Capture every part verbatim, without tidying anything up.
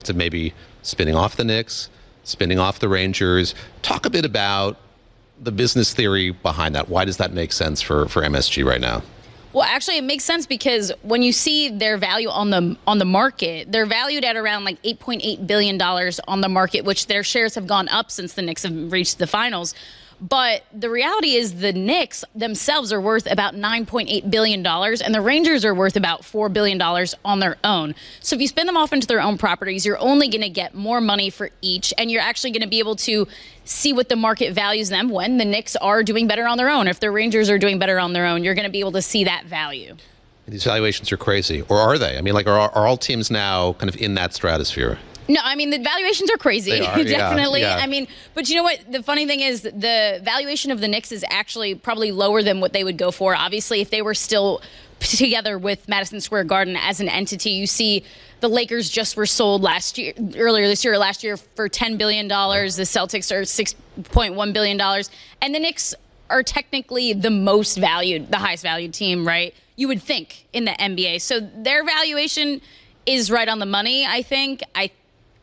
to maybe spinning off the Knicks, spinning off the Rangers. Talk a bit about the business theory behind that. Why does that make sense for, for M S G right now? Well, actually, it makes sense because when you see their value on the on the market, they're valued at around like eight point eight billion dollars on the market, which their shares have gone up since the Knicks have reached the finals. But the reality is the Knicks themselves are worth about nine point eight billion dollars, and the Rangers are worth about four billion dollars on their own. So if you spin them off into their own properties, you're only going to get more money for each, and you're actually going to be able to see what the market values them when the Knicks are doing better on their own. If the Rangers are doing better on their own, you're going to be able to see that value. These valuations are crazy. Or are they? I mean, like, are, are all teams now kind of in that stratosphere? No, I mean, the valuations are crazy. They are, Definitely. Yeah, yeah. I mean, but you know what? The funny thing is the valuation of the Knicks is actually probably lower than what they would go for. Obviously, if they were still together with Madison Square Garden as an entity, you see the Lakers just were sold last year, earlier this year or last year for ten billion dollars. The Celtics are six point one billion dollars. And the Knicks are technically the most valued, the highest valued team, right? You would think in the N B A. So their valuation is right on the money, I think. I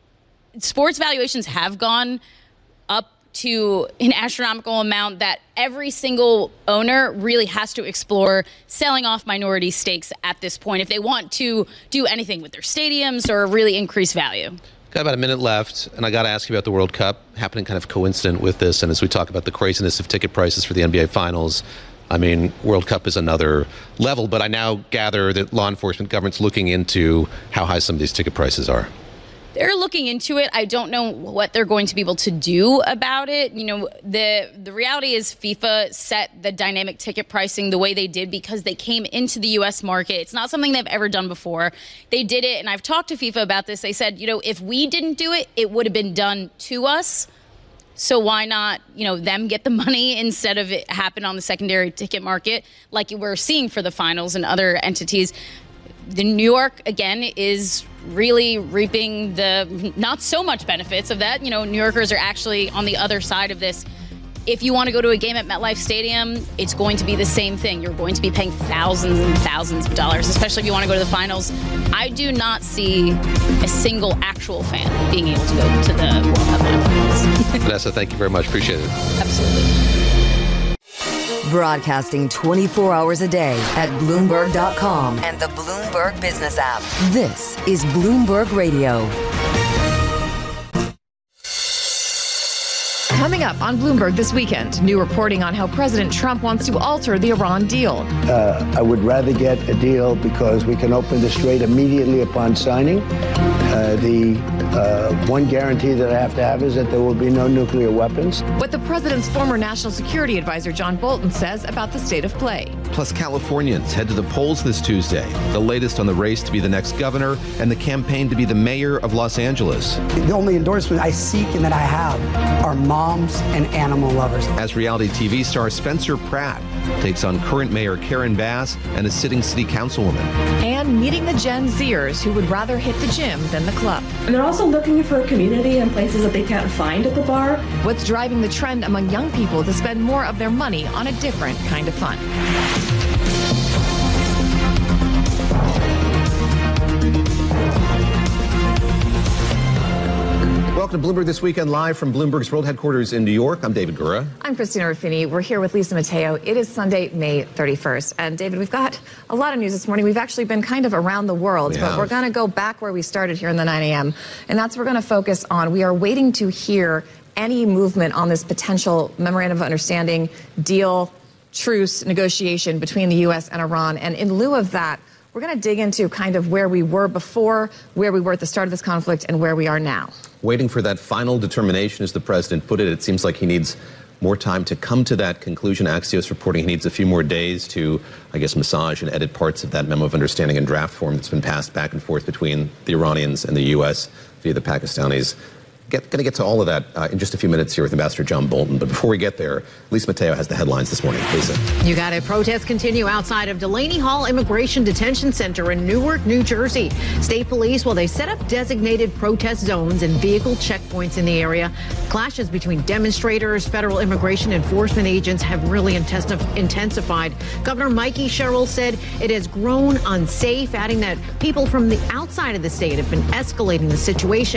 Sports valuations have gone up to an astronomical amount that every single owner really has to explore selling off minority stakes at this point if they want to do anything with their stadiums or really increase value. Got about a minute left, and I got to ask you about the World Cup happening kind of coincident with this. And as we talk about the craziness of ticket prices for the N B A Finals, I mean, World Cup is another level, but I now gather that law enforcement, government's looking into how high some of these ticket prices are. They're looking into it. I don't know what they're going to be able to do about it. You know, the the reality is FIFA set the dynamic ticket pricing the way they did because they came into the U S market. It's not something they've ever done before. They did it, and I've talked to FIFA about this. They said, you know, if we didn't do it, it would have been done to us. So why not, you know, them get the money instead of it happen on the secondary ticket market like we're seeing for the finals and other entities. The New York, again, is really reaping the not so much benefits of that. You know, New Yorkers are actually on the other side of this. If you want to go to a game at MetLife Stadium, it's going to be the same thing. You're going to be paying thousands and thousands of dollars, especially if you want to go to the finals. I do not see a single actual fan being able to go to the World Cup finals. Vanessa, thank you very much. Appreciate it. Absolutely. Broadcasting twenty-four hours a day at Bloomberg dot com and the Bloomberg Business app. This is Bloomberg Radio. Coming up on Bloomberg this weekend, new reporting on how President Trump wants to alter the Iran deal. Uh, I would rather get a deal because we can open the strait immediately upon signing. Uh, the uh, one guarantee that I have to have is that there will be no nuclear weapons. What the president's former national security advisor John Bolton says about the state of play. Plus, Californians head to the polls this Tuesday. The latest on the race to be the next governor and the campaign to be the mayor of Los Angeles. The only endorsement I seek and that I have are moms and animal lovers. As reality T V star Spencer Pratt takes on current mayor Karen Bass and a sitting city councilwoman. And meeting the Gen Zers who would rather hit the gym than the club. And they're also looking for a community and places that they can't find at the bar. What's driving the trend among young people to spend more of their money on a different kind of fun? Welcome to Bloomberg This Weekend, live from Bloomberg's world headquarters in New York. I'm David Gura. I'm Christina Ruffini. We're here with Lisa Mateo. It is Sunday, May thirty-first. And David, we've got a lot of news this morning. We've actually been kind of around the world, we but have. we're going to go back where we started here in the nine a.m. And that's what we're going to focus on. We are waiting to hear any movement on this potential memorandum of understanding, deal, truce, negotiation between the U S and Iran. And in lieu of that, we're going to dig into kind of where we were before, where we were at the start of this conflict, and where we are now. Waiting for that final determination, as the president put it. It seems like he needs more time to come to that conclusion. Axios reporting he needs a few more days to, I guess, massage and edit parts of that memo of understanding in draft form that's been passed back and forth between the Iranians and the U S via the Pakistanis. Get, going to get to all of that uh, in just a few minutes here with Ambassador John Bolton. But before we get there, Lisa Mateo has the headlines this morning. Lisa. You got it. Protests continue outside of Delaney Hall Immigration Detention Center in Newark, New Jersey. State police, well, they set up designated protest zones and vehicle checkpoints in the area. Clashes between demonstrators, federal immigration enforcement agents have really intensified. Governor Mikey Sherrill said it has grown unsafe, adding that people from the outside of the state have been escalating the situation.